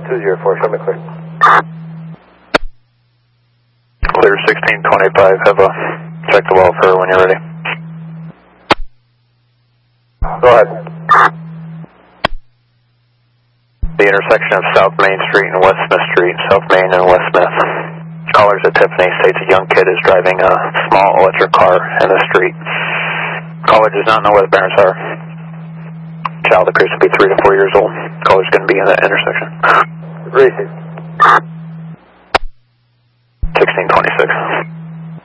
204, show me clear. Clear 1625, have a check the wall for when you're ready. Go ahead. The intersection of South Main Street and West Smith Street, South Main and West Smith. Callers at Tiffany states a young kid is driving a small electric car in the street. Caller does not know where the parents are. Child appears to be 3 to 4 years old. Caller's going to be in that intersection. Racing. 1626.